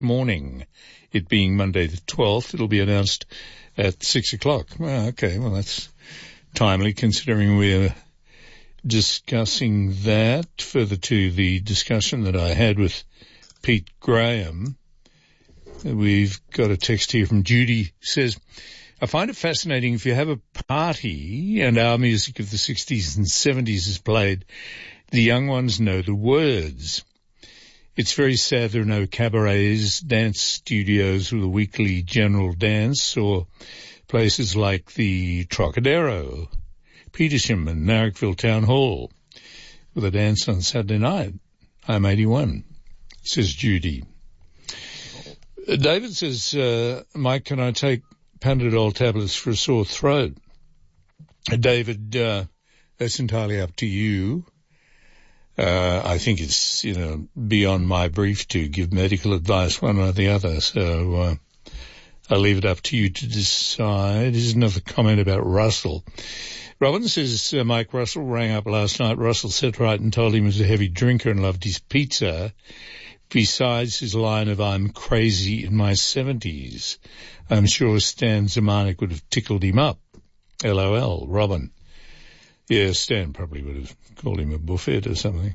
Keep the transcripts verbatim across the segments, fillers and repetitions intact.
morning. It being Monday the twelfth, it'll be announced at six o'clock. Well, okay, well, that's timely considering we're discussing that. Further to the discussion that I had with Pete Graham, we've got a text here from Judy. Says, I find it fascinating if you have a party and our music of the sixties and seventies is played, the young ones know the words. It's very sad there are no cabarets, dance studios with a weekly general dance, or places like the Trocadero, Petersham and Narrockville Town Hall with a dance on Saturday night. I'm eighty-one, says Judy. David says, uh, Mike, can I take Panadol tablets for a sore throat? David, uh, that's entirely up to you. Uh, I think it's, you know, beyond my brief to give medical advice one or the other, so uh, I'll leave it up to you to decide. Here's another comment about Russell. Robin says, uh, Mike, Russell rang up last night. Russell sat right and told him he was a heavy drinker and loved his pizza. Besides his line of, I'm crazy in my seventies, I'm sure Stan Zemanek would have tickled him up. L O L, Robin. Yeah, Stan probably would have called him a buffet or something.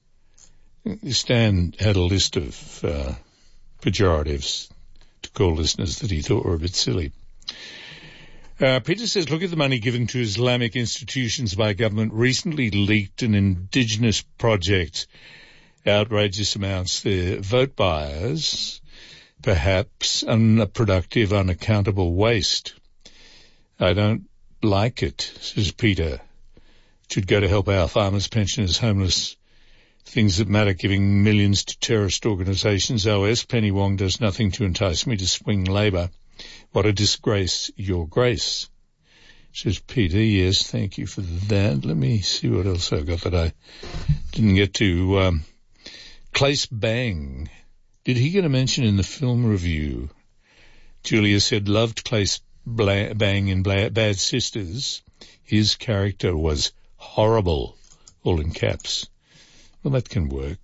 Stan had a list of uh, pejoratives to call listeners that he thought were a bit silly. Uh, Peter says, look at the money given to Islamic institutions by government. Recently leaked an indigenous project. Outrageous amounts there. Vote buyers, perhaps unproductive, unaccountable waste. I don't like it, says Peter. It should go to help our farmers, pensioners, homeless, things that matter, giving millions to terrorist organisations. O S, Penny Wong does nothing to entice me to swing Labour. What a disgrace, Your Grace, says Peter. Yes, thank you for that. Let me see what else I've got that I didn't get to. Um, Clace Bang. Did he get a mention in the film review? Julia said, loved Clace Bang in Bad Sisters. His character was horrible, all in caps. Well, that can work.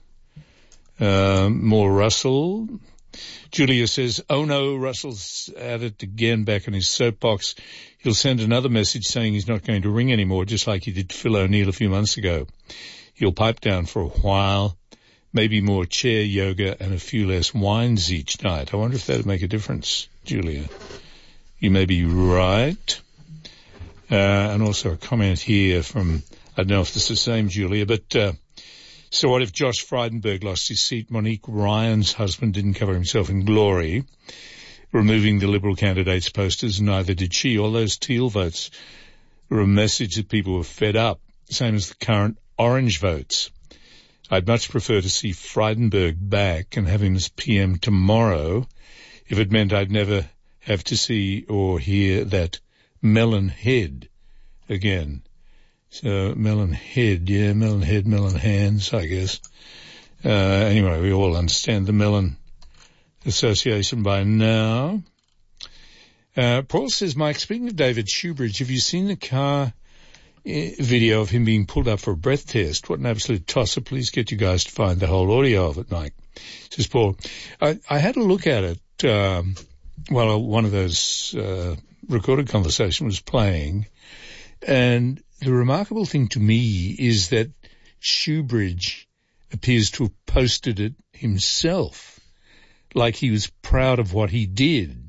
Um, more Russell. Julia says, oh no, Russell's at it again back in his soapbox. He'll send another message saying he's not going to ring anymore, just like he did to Phil O'Neill a few months ago. He'll pipe down for a while, maybe more chair yoga and a few less wines each night. I wonder if that would make a difference, Julia. You may be right. Uh, and also a comment here from, I don't know if this is the same, Julia, but uh, so what if Josh Frydenberg lost his seat? Monique Ryan's husband didn't cover himself in glory, removing the Liberal candidates' posters, neither did she. All those teal votes were a message that people were fed up, same as the current orange votes. I'd much prefer to see Frydenberg back and have him as P M tomorrow if it meant I'd never have to see or hear that melon head again. So melon head, yeah, melon head, melon hands, I guess. Uh, anyway, we all understand the melon association by now. Uh, Paul says, Mike, speaking of David Shoebridge, have you seen the car video of him being pulled up for a breath test? What an absolute tosser. Please get you guys to find the whole audio of it, Mike. Says Paul. I, I had a look at it um, while one of those uh, recorded conversation was playing, and the remarkable thing to me is that Shoebridge appears to have posted it himself, like he was proud of what he did,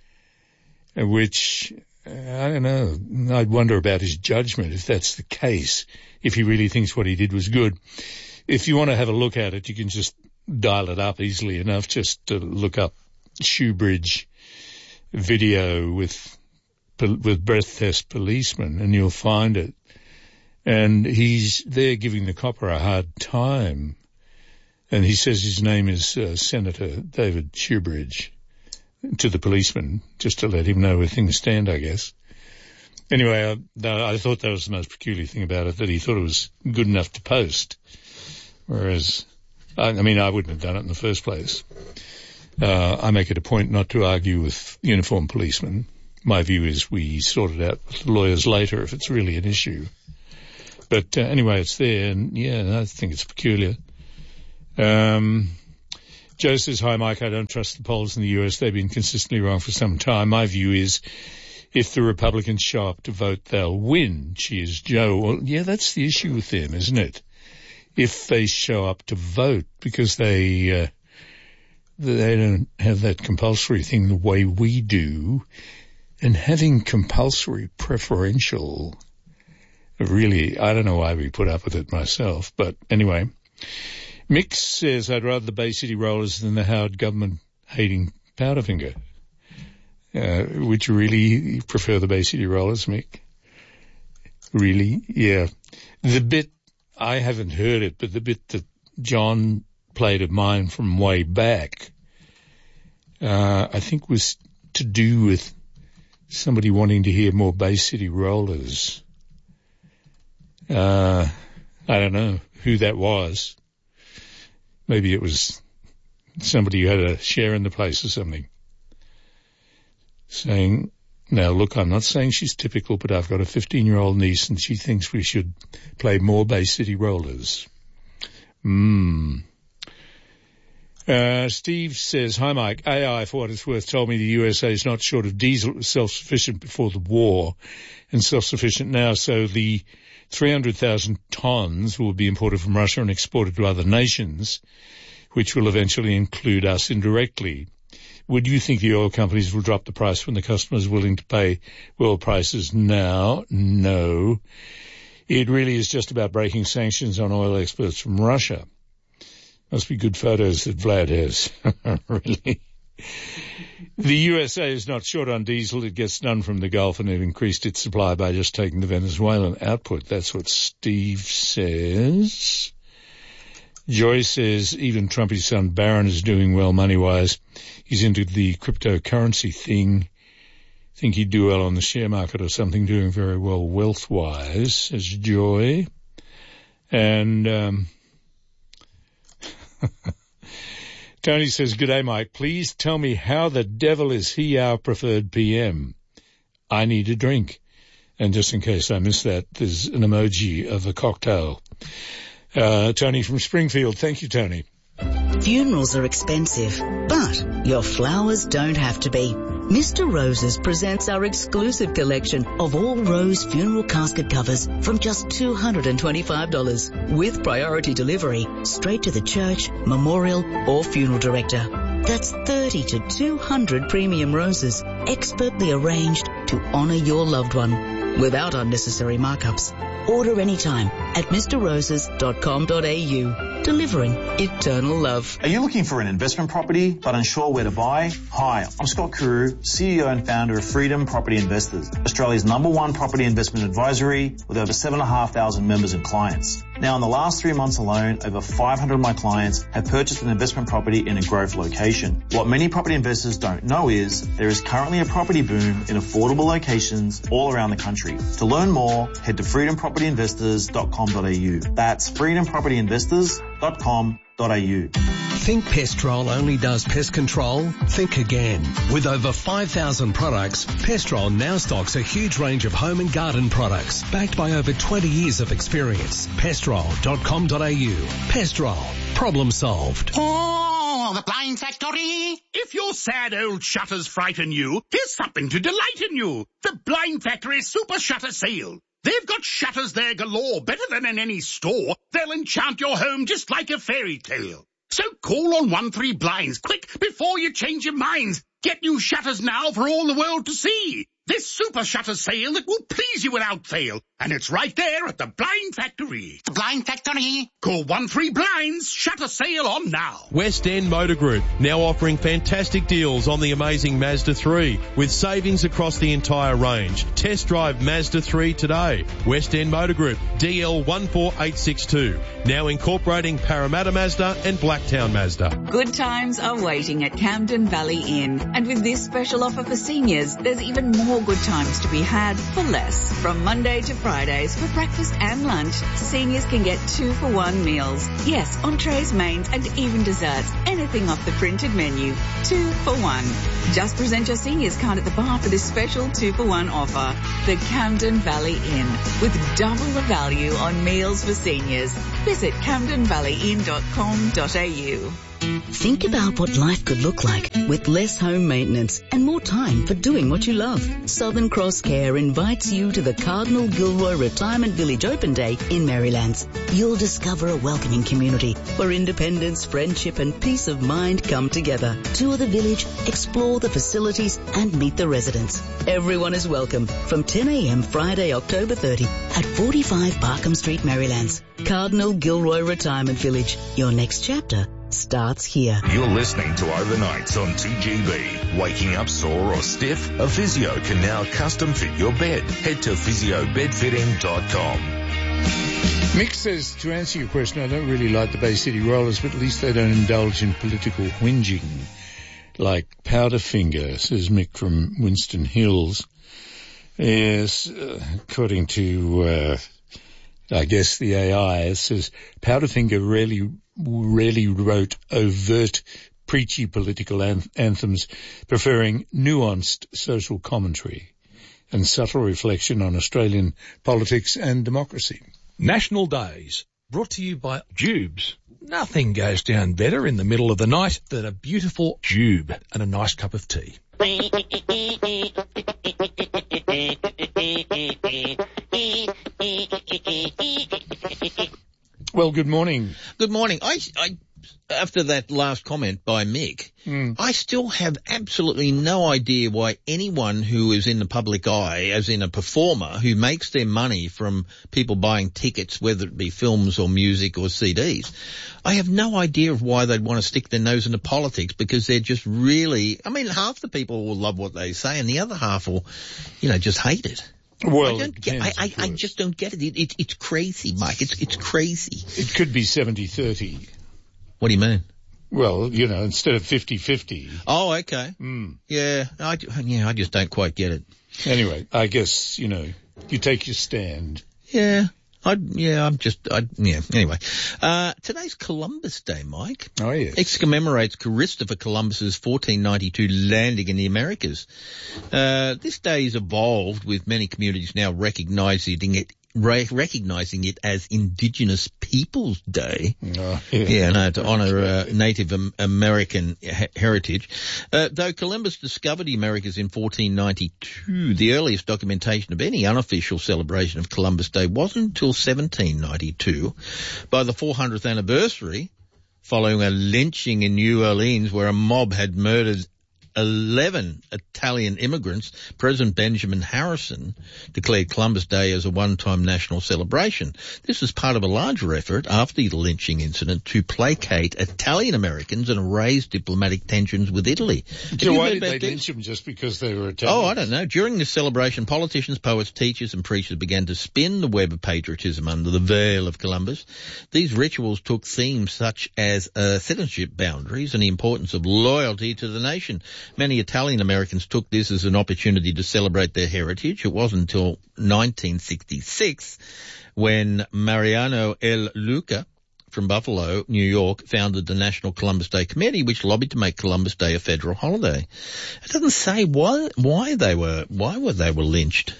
which, I don't know, I'd wonder about his judgment if that's the case, if he really thinks what he did was good. If you want to have a look at it, you can just dial it up easily enough, just to look up Shoebridge video with with breath test policemen, and you'll find it. And he's there giving the copper a hard time. And he says his name is uh, Senator David Shoebridge, to the policeman, just to let him know where things stand, I guess. Anyway, I, I thought that was the most peculiar thing about it, that he thought it was good enough to post. Whereas, I, I mean, I wouldn't have done it in the first place. Uh, I make it a point not to argue with uniformed policemen. My view is we sort it out with the lawyers later if it's really an issue. But uh, anyway, it's there, and yeah, I think it's peculiar. Um, Joe says, hi, Mike, I don't trust the polls in the U S. They've been consistently wrong for some time. My view is if the Republicans show up to vote, they'll win. Cheers, Joe. Well, yeah, that's the issue with them, isn't it? If they show up to vote, because they, uh, they don't have that compulsory thing the way we do. And having compulsory preferential, really, I don't know why we put up with it myself. But anyway, Mick says, I'd rather the Bay City Rollers than the Howard government-hating Powderfinger. Uh, would you really prefer the Bay City Rollers, Mick? Really? Yeah. The bit, I haven't heard it, but the bit that John played of mine from way back, uh, I think was to do with somebody wanting to hear more Bay City Rollers. Uh, I don't know who that was. Maybe it was somebody who had a share in the place or something. Saying, now look, I'm not saying she's typical, but I've got a fifteen-year-old niece and she thinks we should play more Bay City Rollers. Mmm. Uh, Steve says, hi Mike, A I, for what it's worth, told me the U S A is not short of diesel, was self-sufficient before the war and self-sufficient now, so the three hundred thousand tons will be imported from Russia and exported to other nations, which will eventually include us indirectly. Would you think the oil companies will drop the price when the customer is willing to pay world prices now? No. It really is just about breaking sanctions on oil exports from Russia. Must be good photos that Vlad has. Really. The U S A is not short on diesel. It gets none from the Gulf, and it increased its supply by just taking the Venezuelan output. That's what Steve says. Joy says even Trumpy's son Barron is doing well money-wise. He's into the cryptocurrency thing. Think he'd do well on the share market or something, doing very well wealth-wise, says Joy. And um Tony says, good day, Mike. Please tell me how the devil is he our preferred P M? I need a drink. And just in case I missed that, there's an emoji of a cocktail. Uh, Tony from Springfield. Thank you, Tony. Funerals are expensive, but your flowers don't have to be. Mister Roses presents our exclusive collection of all rose funeral casket covers from just two hundred twenty-five dollars with priority delivery straight to the church, memorial or funeral director. That's thirty to two hundred premium roses expertly arranged to honor your loved one without unnecessary markups. Order anytime at mister roses dot com dot a u. Delivering eternal love. Are you looking for an investment property but unsure where to buy? Hi, I'm Scott Carew, C E O and founder of Freedom Property Investors, Australia's number one property investment advisory with over seven thousand five hundred members and clients. Now, in the last three months alone, over five hundred of my clients have purchased an investment property in a growth location. What many property investors don't know is there is currently a property boom in affordable locations all around the country. To learn more, head to freedom property investors dot com dot a u. That's freedom property investors dot com dot a u. Think Pestrol only does pest control? Think again. With over five thousand products, Pestrol now stocks a huge range of home and garden products, backed by over twenty years of experience. pestrol dot com dot a u. Pestrol. Problem solved. Oh, the Blind Factory. If your sad old shutters frighten you, here's something to delight in you. The Blind Factory Super Shutter Sale. They've got shutters there galore, better than in any store. They'll enchant your home just like a fairy tale. So call on one three blinds, quick, before you change your minds. Get new shutters now for all the world to see. This super shutter sale that will please you without fail. And it's right there at the Blind Factory. The Blind Factory. Call one three blinds, shutter sale on now. West End Motor Group, now offering fantastic deals on the amazing Mazda three, with savings across the entire range. Test drive Mazda three today. West End Motor Group, D L one four eight six two, now incorporating Parramatta Mazda and Blacktown Mazda. Good times are waiting at Camden Valley Inn. And with this special offer for seniors, there's even more good times to be had for less. From Monday to Fridays for breakfast and lunch, seniors can get two for one meals. Yes, entrees, mains and even desserts. Anything off the printed menu. Two for one. Just present your seniors card at the bar for this special two for one offer. The Camden Valley Inn, with double the value on meals for seniors. Visit camden valley inn dot com dot a u. Think about what life could look like with less home maintenance and more time for doing what you love. Southern Cross Care invites you to the Cardinal Gilroy Retirement Village Open Day in Marylands. You'll discover a welcoming community where independence, friendship and peace of mind come together. Tour the village, explore the facilities and meet the residents. Everyone is welcome from ten a.m. Friday, October thirtieth at forty-five Barkham Street, Marylands. Cardinal Gilroy Retirement Village. Your next chapter starts here. You're listening to Overnights on T G B. Waking up sore or stiff? A physio can now custom fit your bed. Head to physio bed fitting dot com. Mick says, to answer your question, I don't really like the Bay City Rollers, but at least they don't indulge in political whinging like Powderfinger, says Mick from Winston Hills. Yes, uh, according to, uh, I guess the A I, it says Powderfinger rarely, rarely wrote overt, preachy political anth- anthems, preferring nuanced social commentary and subtle reflection on Australian politics and democracy. National Days, brought to you by Jubes. Nothing goes down better in the middle of the night than a beautiful Jube and a nice cup of tea. Well, good morning. Good morning. I, I, after that last comment by Mick, mm. I still have absolutely no idea why anyone who is in the public eye, as in a performer who makes their money from people buying tickets, whether it be films or music or C Ds, I have no idea of why they'd want to stick their nose into politics, because they're just really, I mean, half the people will love what they say and the other half will, you know, just hate it. Well, I, don't it get, depends, I, I, I just don't get it. It, it. It's crazy, Mike. It's it's crazy. It could be seventy thirty. What do you mean? Well, you know, instead of fifty fifty. Oh, okay. Mm. Yeah, I, yeah, I just don't quite get it. Anyway, I guess, you know, you take your stand. Yeah. I, yeah, I'm just, I, yeah, anyway. Uh, today's Columbus Day, Mike. Oh, yes. It commemorates Christopher Columbus's fourteen ninety-two landing in the Americas. Uh, this day has evolved, with many communities now recognizing it, re- recognizing it as Indigenous Peoples Day. Oh, yeah. Yeah, no, to honor uh, Native um, American he- heritage. Uh, though Columbus discovered the Americas in fourteen ninety-two, the earliest documentation of any unofficial celebration of Columbus Day wasn't until seventeen ninety-two. By the four hundredth anniversary, following a lynching in New Orleans where a mob had murdered eleven Italian immigrants, President Benjamin Harrison declared Columbus Day as a one-time national celebration. This was part of a larger effort after the lynching incident to placate Italian Americans and raise diplomatic tensions with Italy. So why did they lynch them? Just because they were Italian? Oh, I don't know. During this celebration, politicians, poets, teachers and preachers began to spin the web of patriotism under the veil of Columbus. These rituals took themes such as uh, citizenship boundaries and the importance of loyalty to the nation. Many Italian Americans took this as an opportunity to celebrate their heritage. It wasn't until nineteen sixty-six when Mariano L. Luca from Buffalo, New York, founded the National Columbus Day Committee, which lobbied to make Columbus Day a federal holiday. It doesn't say why why they were why were they were lynched.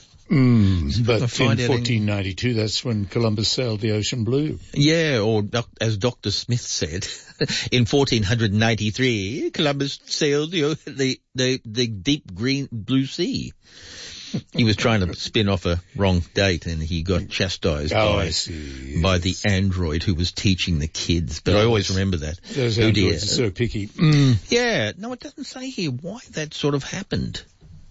Mm, but in fourteen ninety-two, that's when Columbus sailed the ocean blue. Yeah, or as Doctor Smith said, in fourteen ninety-three, Columbus sailed the, the the the deep green blue sea. He was trying to spin off a wrong date, and he got chastised oh, by, I see. by the android who was teaching the kids. But those, I always remember that. Those oh, androids dear. are so picky. Mm. Yeah, no, it doesn't say here why that sort of happened.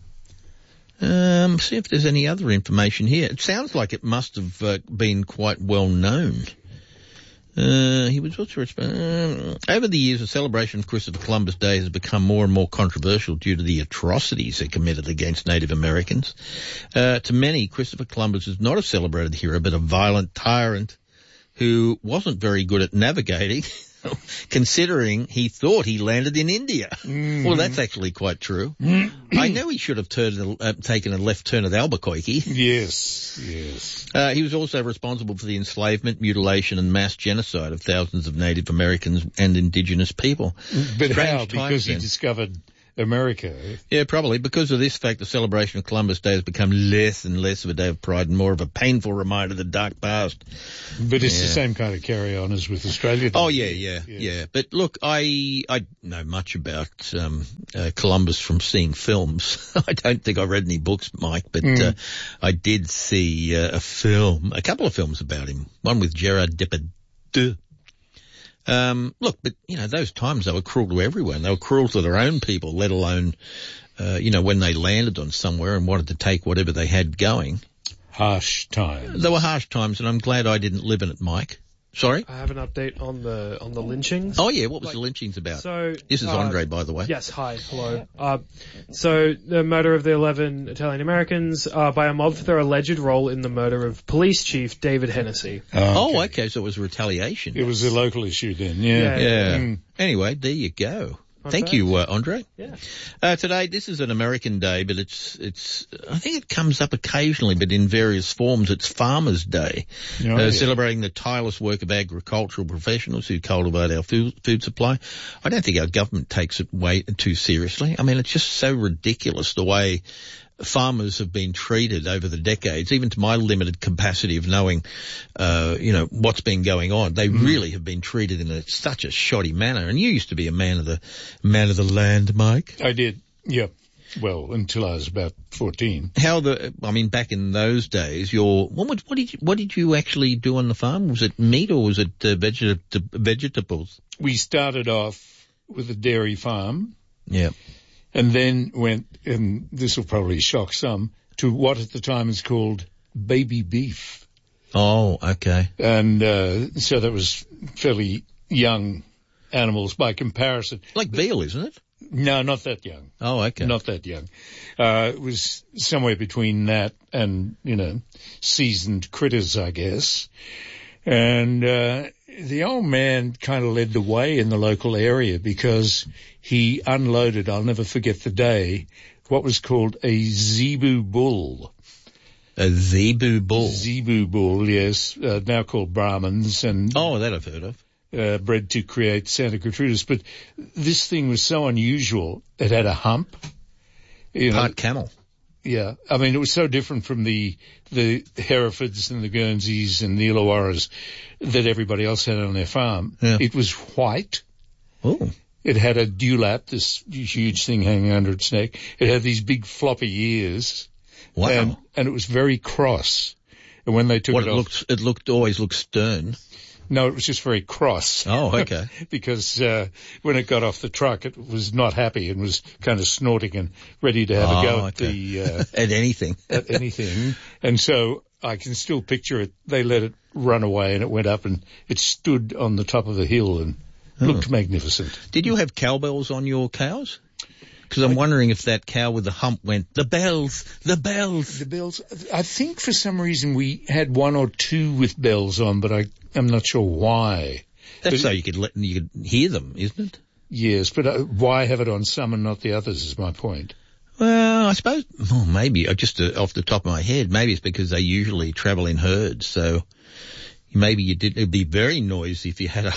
Um, see if there's any other information here. It sounds like it must have uh, been quite well known. Uh, he was also uh, over the years, the celebration of Christopher Columbus Day has become more and more controversial due to the atrocities it committed against Native Americans. Uh, to many, Christopher Columbus is not a celebrated hero, but a violent tyrant who wasn't very good at navigating, considering he thought he landed in India. Mm. Well, that's actually quite true. Mm. I know he should have turned, uh, taken a left turn at Albuquerque. Yes, yes. Uh, he was also responsible for the enslavement, mutilation and mass genocide of thousands of Native Americans and Indigenous people. But Strange how? Because he then. discovered America. Yeah, probably. Because of this fact, the celebration of Columbus Day has become less and less of a day of pride and more of a painful reminder of the dark past. But it's yeah. the same kind of carry-on as with Australia Day. Oh, yeah, yeah, yeah, yeah. But look, I I know much about um, uh, Columbus from seeing films. I don't think I read any books, Mike, but mm. uh, I did see uh, a film, a couple of films about him. One with Gerard Depardieu. Um, look, but, you know, those times they were cruel to everyone. They were cruel to their own people, let alone, uh, you know, when they landed on somewhere and wanted to take whatever they had going. Harsh times. There were harsh times, and I'm glad I didn't live in it, Mike. Sorry? I have an update on the on the lynchings. Oh, yeah, what was like, the lynchings about? So This is uh, Andre, by the way. Yes, hi, hello. Uh, so the murder of the eleven Italian Americans uh, by a mob for their alleged role in the murder of police chief David Hennessy. Oh, okay, oh, okay so it was retaliation. It was a local issue then, yeah. Yeah. yeah. Mm. Anyway, there you go. Andre? Thank you, uh, Andre. Yeah. Uh, today, this is an American day, but it's, it's, I think it comes up occasionally, but in various forms. It's Farmers' Day, oh, uh, yeah. celebrating the tireless work of agricultural professionals who cultivate our food, food supply. I don't think our government takes it way too seriously. I mean, it's just so ridiculous the way farmers have been treated over the decades, even to my limited capacity of knowing, uh, you know, what's been going on. They mm. really have been treated in a, such a shoddy manner. And you used to be a man of the, man of the land, Mike. I did. Yeah. Well, until I was about fourteen. How the, I mean, back in those days, your, what would, what did you, what did you actually do on the farm? Was it meat or was it uh, vegeta- vegetables? We started off with a dairy farm. Yeah. And then went, and this will probably shock some, to what at the time is called baby beef. Oh, okay. And uh, so that was fairly young animals by comparison. Like veal, isn't it? No, not that young. Oh, okay. Not that young. Uh, it was somewhere between that and, you know, seasoned critters, I guess. And uh, the old man kind of led the way in the local area because he unloaded, I'll never forget the day, what was called a zebu bull. A zebu bull? Zebu bull, yes, uh, now called Brahmins. And oh, that I've heard of. Uh, bred to create Santa Gertrudis. But this thing was so unusual. It had a hump. You know, Part camel. Yeah. I mean, it was so different from the, the Herefords and the Guernseys and the Illawarras that everybody else had on their farm. Yeah. It was white. Oh. It had a dewlap, this huge thing hanging under its neck. It had these big floppy ears. Wow. And, and it was very cross. And when they took what it, it off. Looked, it looked, always looked stern. No, it was just very cross. Oh, okay. Because uh, when it got off the truck, it was not happy and was kind of snorting and ready to have oh, a go okay. at the uh, at anything. at anything. And so I can still picture it. They let it run away, and it went up, and it stood on the top of the hill and oh. looked magnificent. Did you have cowbells on your cows? Because I'm wondering if that cow with the hump went, the bells, the bells. The bells. I think for some reason we had one or two with bells on, but I, I'm not sure why. That's but so you could let, you could hear them, isn't it? Yes, but uh, why have it on some and not the others is my point. Well, I suppose, well, maybe, just uh, off the top of my head, maybe it's because they usually travel in herds, so maybe you did, it'd be very noisy if you had a,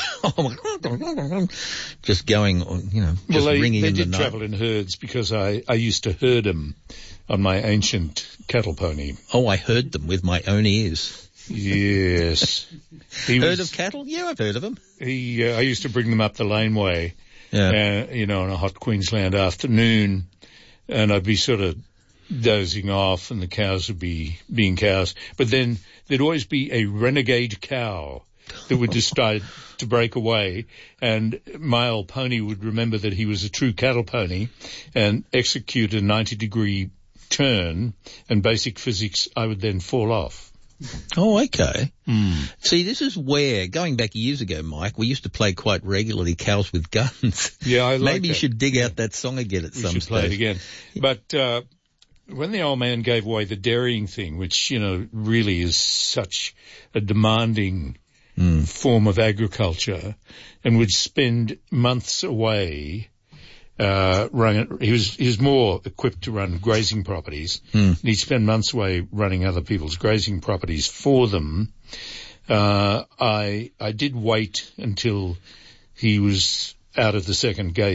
just going on, you know, just well, they, ringing they in the did night. travel in herds because I, I used to herd them on my ancient cattle pony. Oh, I heard them with my own ears. Yes. He heard was, of cattle? Yeah, I've heard of them. He, uh, I used to bring them up the laneway, yeah. uh, you know, on a hot Queensland afternoon, and I'd be sort of dozing off and the cows would be being cows. But then there'd always be a renegade cow that would decide to break away, and my old pony would remember that he was a true cattle pony and execute a ninety degree turn, and basic physics, I would then fall off. Oh, okay. Mm. See, this is where, going back years ago, Mike, we used to play quite regularly Cows with Guns. Yeah, I like Maybe you that. should dig out that song again at we some should stage. play it again. But uh, when the old man gave away the dairying thing, which, you know, really is such a demanding mm. form of agriculture, and would spend months away Uh, run, he was, he was more equipped to run grazing properties. Mm. He'd spend months away running other people's grazing properties for them. Uh, I, I did wait until he was out of the second gate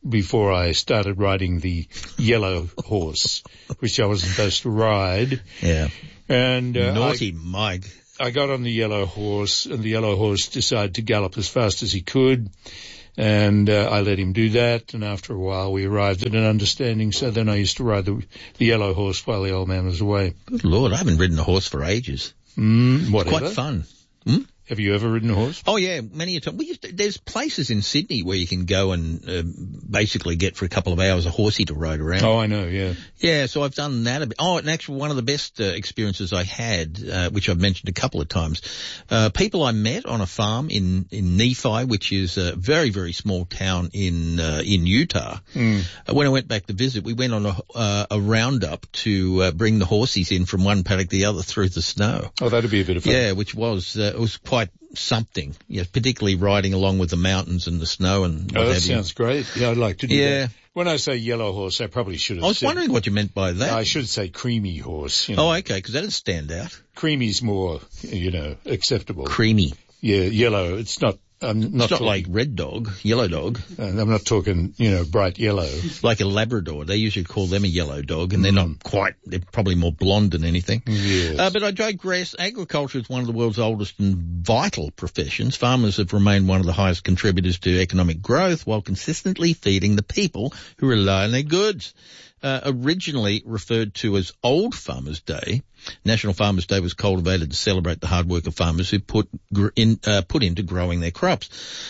before I started riding the yellow horse, which I wasn't supposed to ride. Yeah. And uh, Naughty I, Mike. I got on the yellow horse, and the yellow horse decided to gallop as fast as he could. And uh, I let him do that, and after a while we arrived at an understanding, so then I used to ride the, the yellow horse while the old man was away. Good Lord, I haven't ridden a horse for ages. Mm, whatever. Quite fun. Hmm? Have you ever ridden a horse? Oh, yeah, many a time. We used to, there's places in Sydney where you can go and uh, basically get for a couple of hours a horsey to ride around. Oh, I know, yeah. Yeah, so I've done that a bit. Oh, and actually one of the best uh, experiences I had, uh, which I've mentioned a couple of times, uh, people I met on a farm in, in Nephi, which is a very, very small town in uh, in Utah. Mm. Uh, when I went back to visit, we went on a, uh, a roundup to uh, bring the horses in from one paddock to the other through the snow. Oh, that'd be a bit of fun. Yeah, which was, uh, it was quite something, yeah, particularly riding along with the mountains and the snow and what Oh, that have you. sounds great. Yeah, I'd like to do Yeah. that. When I say yellow horse, I probably should have I was said, wondering what you meant by that. I should say creamy horse. You know. Oh, okay, because that'd stand out. Creamy's more, you know, acceptable. Creamy. Yeah, yellow. It's not. I'm not. It's not talking, like red dog, yellow dog. Uh, I'm not talking, you know, bright yellow. Like a Labrador. They usually call them a yellow dog, and they're not quite, they're probably more blonde than anything. Yes. Uh, but I digress. Agriculture is one of the world's oldest and vital professions. Farmers have remained one of the highest contributors to economic growth while consistently feeding the people who rely on their goods. Uh, originally referred to as Old Farmers' Day, National Farmers' Day was cultivated to celebrate the hard work of farmers who put gr- in, uh, put into growing their crops.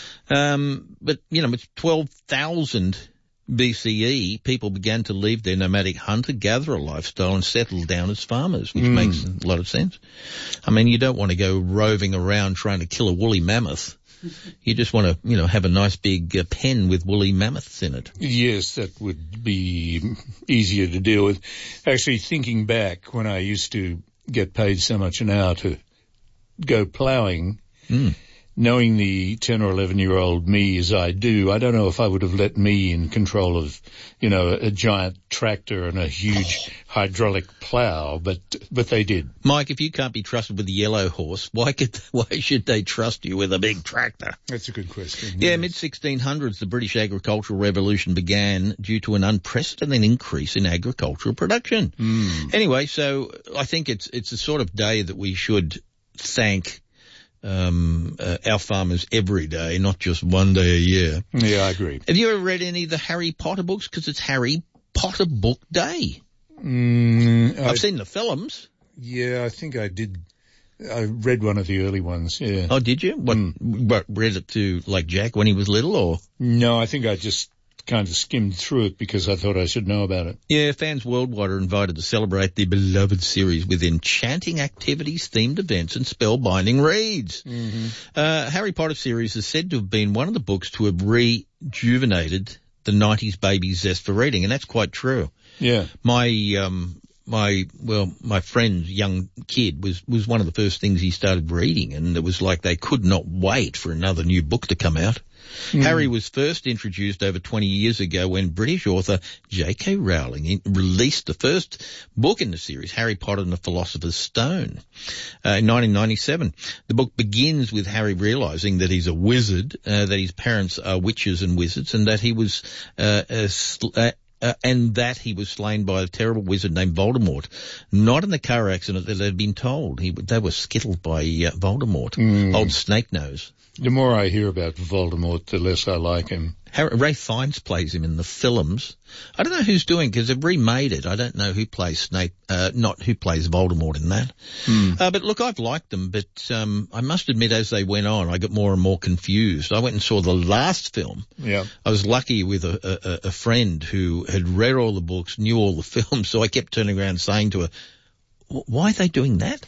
Um, but, you know, it's twelve thousand B C E, people began to leave their nomadic hunter-gatherer lifestyle and settle down as farmers, which mm. makes a lot of sense. I mean, you don't want to go roving around trying to kill a woolly mammoth. You just want to, you know, have a nice big uh, pen with woolly mammoths in it. Yes, that would be easier to deal with. Actually, thinking back when I used to get paid so much an hour to go ploughing, mm. knowing the ten or eleven year old me as I do, I don't know if I would have let me in control of, you know, a giant tractor and a huge hydraulic plow, but but they did. Mike, if you can't be trusted with the yellow horse, why could why should they trust you with a big tractor? That's a good question. Yeah, yes. mid sixteen hundreds, the British agricultural revolution began due to an unprecedented increase in agricultural production. Mm. Anyway, so I think it's it's a sort of day that we should thank Um, uh, our farmers every day, not just one day a year. Yeah, I agree. Have you ever read any of the Harry Potter books? Because it's Harry Potter Book Day. Mm, I've I, seen the films. Yeah, I think I did. I read one of the early ones, yeah. Oh, did you? What, Mm. what, read it to, like, Jack when he was little, or? No, I think I just kind of skimmed through it because I thought I should know about it. Yeah, fans worldwide are invited to celebrate the beloved series with enchanting activities, themed events, and spellbinding reads. Mm-hmm. Uh, Harry Potter series is said to have been one of the books to have rejuvenated the nineties baby zest for reading, and that's quite true. Yeah. My, um, my, well, my friend's young kid was, was one of the first things he started reading, and it was like they could not wait for another new book to come out. Mm. Harry was first introduced over twenty years ago when British author J K Rowling released the first book in the series, Harry Potter and the Philosopher's Stone, uh, in nineteen ninety-seven. The book begins with Harry realizing that he's a wizard, uh, that his parents are witches and wizards, and that he was uh, a sl- uh, Uh, and that he was slain by a terrible wizard named Voldemort. Not in the car accident that they'd been told. He, they were skittled by uh, Voldemort, mm. old Snake Nose. The more I hear about Voldemort, the less I like him. Harry, Ray Fiennes plays him in the films. I don't know who's doing, because they've remade it. I don't know who plays Snape, uh, not who plays Voldemort in that. Mm. Uh, but look, I've liked them, but um, I must admit as they went on, I got more and more confused. I went and saw the last film. Yeah. I was lucky with a, a, a friend who had read all the books, knew all the films, so I kept turning around saying to her, why are they doing that?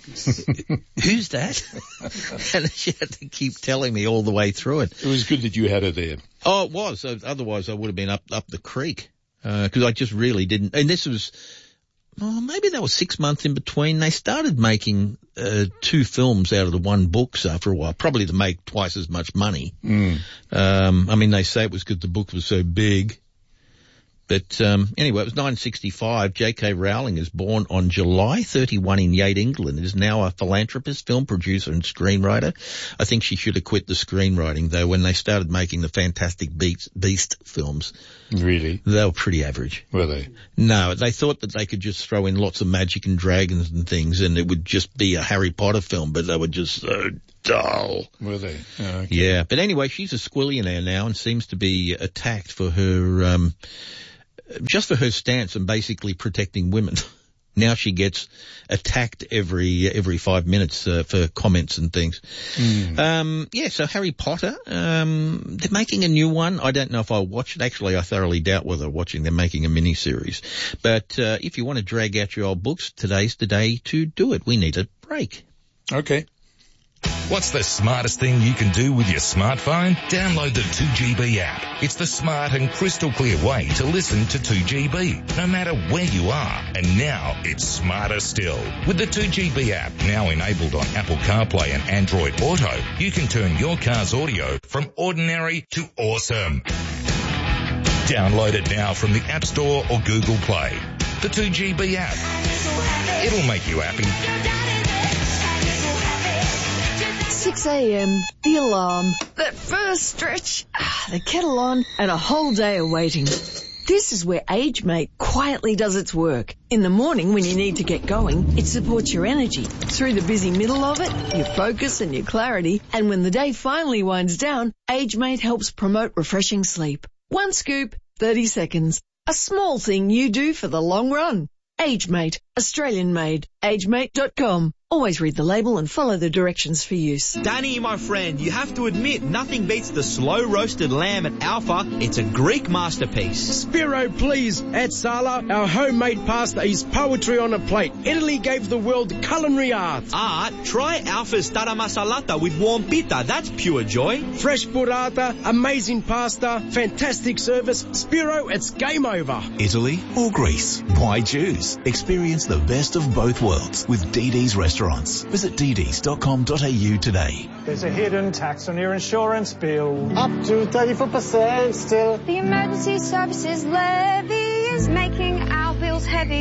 Who's that? And she had to keep telling me all the way through it. It was good that you had her there. Oh, it was. Otherwise, I would have been up up the creek, because uh, I just really didn't. And this was, oh, maybe that was six months in between. They started making uh, two films out of the one books after a while, probably to make twice as much money. Mm. Um, I mean, they say it was because the book was so big. But um, anyway, it was nineteen sixty-five. J K. Rowling is born on July thirty-first in Yate, England, and is now a philanthropist, film producer and screenwriter. I think she should have quit the screenwriting, though, when they started making the Fantastic Beast, Beast films. Really? They were pretty average. Were they? No, they thought that they could just throw in lots of magic and dragons and things, and it would just be a Harry Potter film, but they were just so dull. Were they? Oh, okay. Yeah, but anyway, she's a squillionaire now and seems to be attacked for her, um, just for her stance on basically protecting women. Now she gets attacked every every five minutes uh, for comments and things. Mm. Um, yeah, so Harry Potter, um, they're making a new one. I don't know if I'll watch it. Actually, I thoroughly doubt whether I'm watching. They're making a mini-series. But uh, if you want to drag out your old books, today's the day to do it. We need a break. Okay. What's the smartest thing you can do with your smartphone? Download the two G B app. It's the smart and crystal clear way to listen to two G B, no matter where you are. And now it's smarter still. With the two G B app now enabled on Apple CarPlay and Android Auto, you can turn your car's audio from ordinary to awesome. Download it now from the App Store or Google Play. The two G B app. It'll make you happy. six a.m, the alarm, that first stretch, the kettle on, and a whole day of waiting. This is where AgeMate quietly does its work. In the morning when you need to get going, it supports your energy. Through the busy middle of it, your focus and your clarity. And when the day finally winds down, AgeMate helps promote refreshing sleep. One scoop, thirty seconds. A small thing you do for the long run. AgeMate, Australian made. agemate dot com. Always read the label and follow the directions for use. Danny, my friend, you have to admit, nothing beats the slow-roasted lamb at Alpha. It's a Greek masterpiece. Spiro, please. At Sala, our homemade pasta is poetry on a plate. Italy gave the world culinary art. Art? Try Alpha's tara masalata with warm pita. That's pure joy. Fresh burrata, amazing pasta, fantastic service. Spiro, it's game over. Italy or Greece? Why choose? Experience the best of both worlds with D D's Restaurants. Visit d ds dot com dot a u today. There's a hidden tax on your insurance bill. Up to thirty-four percent still. The emergency services levy.